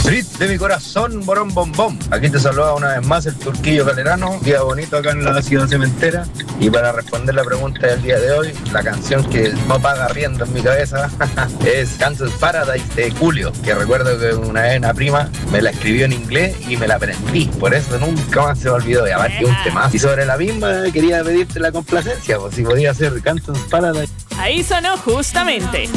Brit de mi corazón, borón bombón. Aquí te saluda una vez más el Turquillo Calerano. Día bonito acá en la ciudad cementera. Y para responder la pregunta del día de hoy, la canción que no paga riendo en mi cabeza es Kansas Paradise de Julio, que recuerdo que una vez una prima me la escribió en inglés y me la aprendí. Por eso nunca más se me olvidó. Y aparte un tema. Y sobre la misma quería pedirte la complacencia, pues si podía hacer Kansas Paradise. Ahí sonó justamente.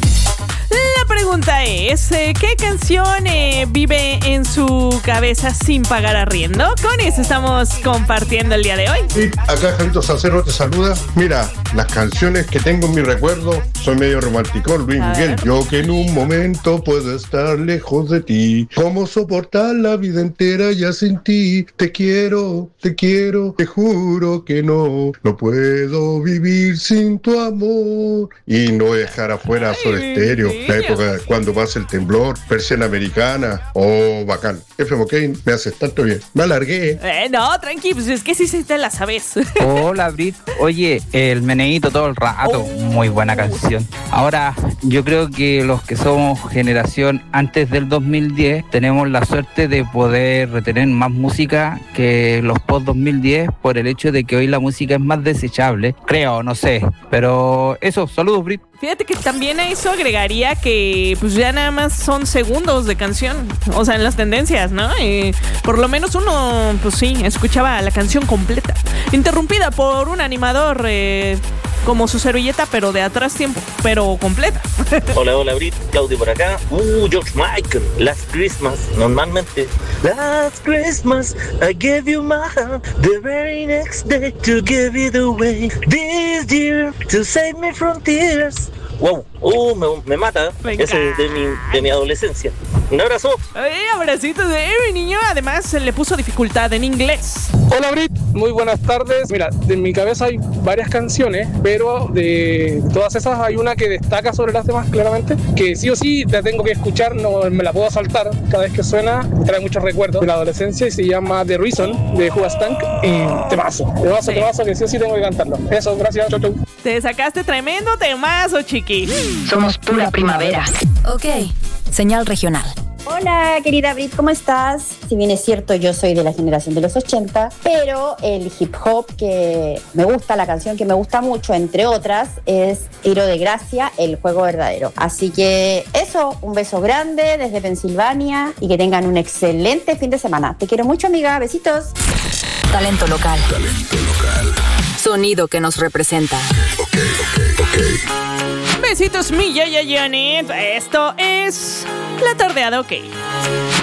La pregunta es, ¿qué canción vive en su cabeza sin pagar arriendo? Con eso estamos compartiendo el día de hoy. Sí, acá Jarito Salcero te saluda. Mira, las canciones que tengo en mi recuerdo, soy medio romántico, Luis Miguel. Yo que en un momento puedo estar lejos de ti. ¿Cómo soportar la vida entera ya sin ti? Te quiero, te juro que no puedo vivir sin tu amor. Y no voy a dejar afuera Soda Stereo. La época cuando pasa el temblor, Persiana Americana, bacán. FM Kane, me haces tanto bien. Me alargué. No, tranqui, pues es que sí te la sabes. Hola, Brit. Oye, el meneíto todo el rato. Muy buena canción. Ahora, yo creo que los que somos generación antes del 2010 tenemos la suerte de poder retener más música que los post 2010 por el hecho de que hoy la música es más desechable. Creo, no sé. Pero eso, saludos, Brit. Fíjate que también a eso agregaría que pues ya nada más son segundos de canción, o sea, en las tendencias, ¿no? Por lo menos uno, pues sí, escuchaba la canción completa, interrumpida por un animador como su servilleta, pero de atrás tiempo, pero completa. Hola, Brit, Claudio por acá. George Michael, Last Christmas, normalmente. Last Christmas, I gave you my heart, the very next day to give it away. This year, to save me from tears. Wow, me mata. Venga. Eso es de mi adolescencia. Un abrazo. Abracito de mi niño. Además, se le puso dificultad en inglés. Hola, Brit, muy buenas tardes. Mira, en mi cabeza hay varias canciones, pero de todas esas hay una que destaca sobre las demás, claramente, que sí o sí la tengo que escuchar, no me la puedo saltar. Cada vez que suena, me trae muchos recuerdos de la adolescencia y se llama The Reason, de Who Was Tank. Y temazo, que sí o sí tengo que cantarlo. Eso, gracias, chau. Te sacaste tremendo temazo, chiqui. Somos pura primavera. Ok, señal regional. Hola, querida Brit, ¿cómo estás? Si bien es cierto, yo soy de la generación de los 80, pero el hip hop que me gusta, la canción que me gusta mucho, entre otras, es Tiro de Gracia, El Juego Verdadero. Así que eso, un beso grande desde Pensilvania y que tengan un excelente fin de semana. Te quiero mucho, amiga. Besitos. Talento local. Sonido que nos representa. Ok. Besitos, mi Yaya Janet. Esto es La Tardeada OK.